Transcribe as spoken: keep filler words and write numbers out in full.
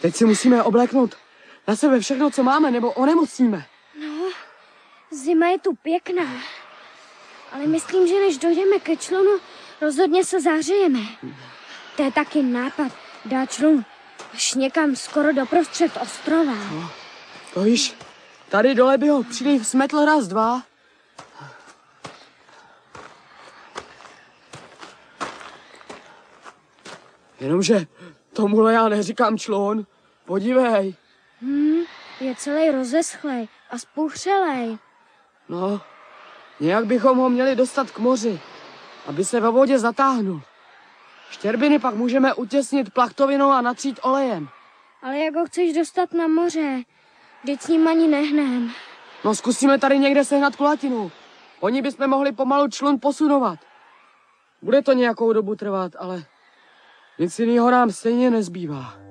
teď si musíme obléknout na sebe všechno, co máme, nebo onemocníme. No, zima je tu pěkná. Ale myslím, že než dojdeme ke člunu, rozhodně se zahřejeme. To je taky nápad, dá člun až někam skoro doprostřed ostrova. No, to již tady dole by ho příliv smetl raz, dva. Jenomže tomuhle já neříkám člun. Podívej. Hmm, je celý rozeschlej a spuchřelej. No, nějak bychom ho měli dostat k moři, aby se ve vodě zatáhnul. Štěrbiny pak můžeme utěsnit plachtovinou a natřít olejem. Ale jak ho chceš dostat na moře? Vždyť s ním ani nehnem. No, zkusíme tady někde sehnat kulatinu. Oni bychom mohli pomalu člun posunovat. Bude to nějakou dobu trvat, ale nic jiného nám stejně nezbývá.